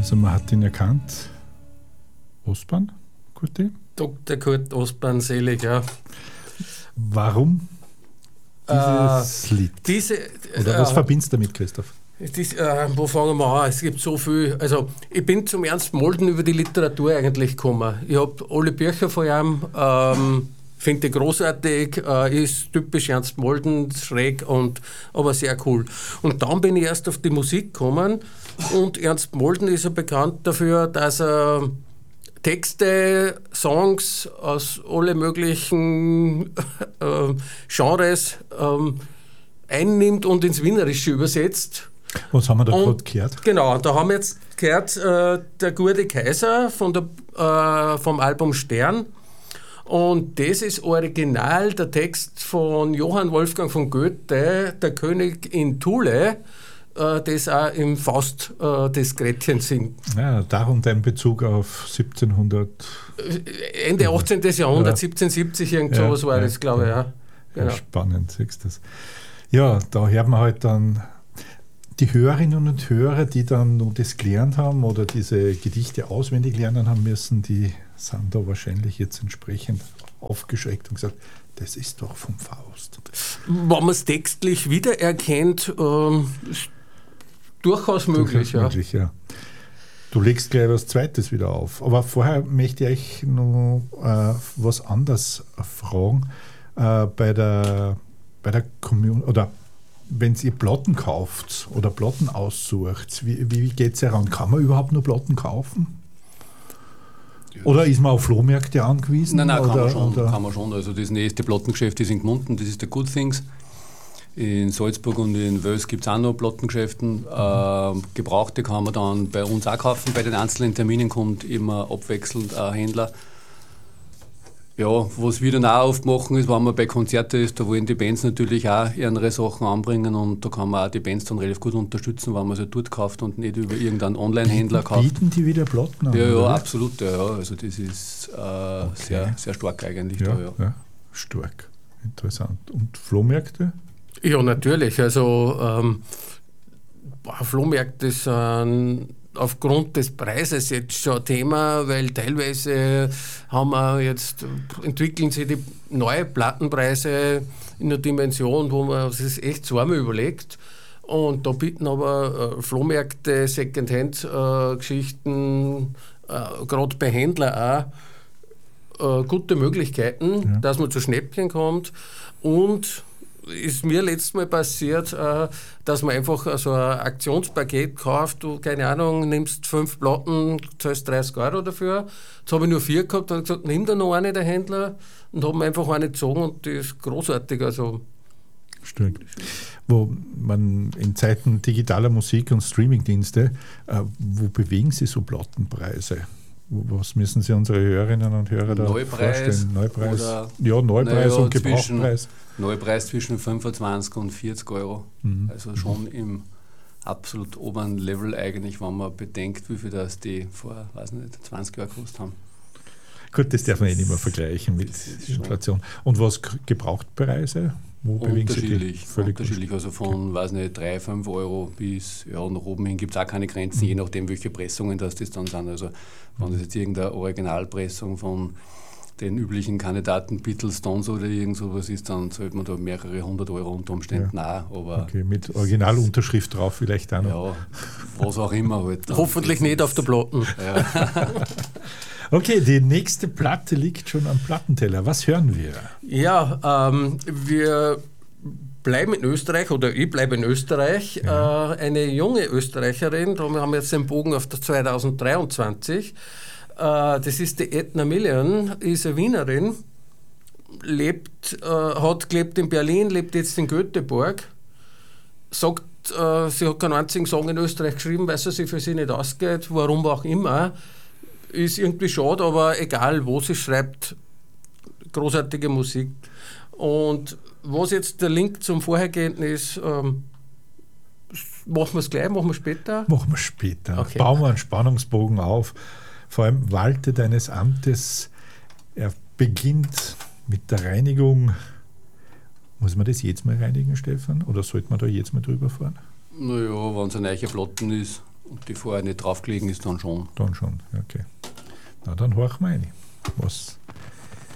Also man hat ihn erkannt. Ostbahn, Kurti? Dr. Kurt Ostbahn, selig, ja. Warum dieses Lied? Oder was verbindest du damit, Christoph? Wo fangen wir an? Es gibt so viel. Also, ich bin zum Ernst Molden über die Literatur eigentlich gekommen. Ich habe alle Bücher von ihm, finde ich großartig, ist typisch Ernst Molden, schräg, aber sehr cool. Und dann bin ich erst auf die Musik gekommen und Ernst Molden ist ja bekannt dafür, dass er Texte, Songs aus alle möglichen Genres einnimmt und ins Wienerische übersetzt. Was haben wir da gerade gehört? Genau, da haben wir jetzt gehört, der gute Kaiser vom Album Stern. Und das ist original der Text von Johann Wolfgang von Goethe, Der König in Thule, das auch im Faust des Gretchen singt. Ja, darum dein Bezug auf 1700. Ende 18. Jahrhundert, 1770, irgend sowas war das, glaube ich. Ja. Genau. Spannend, siehst du das. Ja, da hört man halt dann die Hörerinnen und Hörer, die dann nur das gelernt haben oder diese Gedichte auswendig lernen haben müssen, die sind da wahrscheinlich jetzt entsprechend aufgeschreckt und gesagt, das ist doch vom Faust. Wenn man es textlich wiedererkennt, ist durchaus möglich. Ja. Du legst gleich was Zweites wieder auf. Aber vorher möchte ich euch noch was anderes fragen. Bei der Community, oder wenn ihr Platten kauft oder Platten aussucht, wie geht es heran? Kann man überhaupt nur Platten kaufen? Oder ist man auf Flohmärkte angewiesen? Nein, kann man schon. Also das nächste Plattengeschäft ist in Gmunden, das ist der Good Things. In Salzburg und in Wels gibt es auch noch Plattengeschäften. Gebrauchte kann man dann bei uns auch kaufen. Bei den einzelnen Terminen kommt immer abwechselnd ein Händler. Ja, was wir dann auch oft machen, ist, wenn man bei Konzerten ist, da wollen die Bands natürlich auch ihre Sachen anbringen und da kann man auch die Bands dann relativ gut unterstützen, wenn man sie dort kauft und nicht über irgendeinen Online-Händler kauft. Bieten die wieder Platten an? Ja, absolut. Ja. Also das ist sehr, sehr stark eigentlich. Ja, stark. Interessant. Und Flohmärkte? Ja, natürlich. Also Flohmärkte sind aufgrund des Preises jetzt schon ein Thema, weil teilweise entwickeln sich die neue Plattenpreise in einer Dimension, wo man sich echt zweimal überlegt. Und da bieten aber Flohmärkte, Secondhand-Geschichten, gerade bei Händlern auch gute Möglichkeiten, dass man zu Schnäppchen kommt. Und ist mir letztes Mal passiert, dass man einfach so ein Aktionspaket kauft, du, keine Ahnung, nimmst 5 Platten, zahlst 30 € dafür. Jetzt habe ich nur 4 gehabt, dann habe ich gesagt, nimm da noch eine, der Händler, und habe mir einfach eine gezogen und die ist großartig. Also. Stimmt. Wo man in Zeiten digitaler Musik und Streamingdienste, wo bewegen sich so Plattenpreise? Was müssen Sie unsere Hörerinnen und Hörer da vorstellen? Neupreis und Gebrauchspreis. Neupreis zwischen 25 und 40 €. Also schon im absolut oberen Level eigentlich, wenn man bedenkt, wie viel das die vor, 20 Jahren gekostet haben. Gut, das darf man nicht mehr vergleichen mit Inflation. Und was Gebrauchtpreise? Wo bewegen Sie die? Unterschiedlich, also von, 3, 5 € bis, nach oben hin gibt es auch keine Grenzen, je nachdem, welche Pressungen das dann sind. Also wenn das jetzt irgendeine Originalpressung von den üblichen Kandidaten Beatles, Stones oder irgend sowas ist, dann zahlt man da mehrere 100 € unter Umständen auch. Aber okay, mit Originalunterschrift drauf vielleicht auch noch. Ja, was auch immer halt. Hoffentlich nicht auf der Platte. Ja. Okay, die nächste Platte liegt schon am Plattenteller. Was hören wir? Ja, wir bleiben in Österreich, oder ich bleibe in Österreich. Ja. Eine junge Österreicherin, darum haben wir jetzt den Bogen auf das 2023. Das ist die Edna Million, ist eine Wienerin, hat gelebt in Berlin, lebt jetzt in Göteborg, sagt, sie hat keinen einzigen Song in Österreich geschrieben, weil sie sich für sie nicht ausgeht, warum auch immer. Ist irgendwie schade, aber egal, wo sie schreibt, großartige Musik. Und was jetzt der Link zum Vorhergehenden ist, machen wir es gleich, machen wir später? Machen wir später. Okay. Bauen wir einen Spannungsbogen auf. Vor allem walte deines Amtes. Er beginnt mit der Reinigung. Muss man das jetzt mal reinigen, Stefan? Oder sollte man da jetzt mal drüber fahren? Naja, wenn es eine neue Platten ist und die vorher nicht draufgelegen ist, dann schon. Dann schon, okay. Na, dann horchen wir rein. Was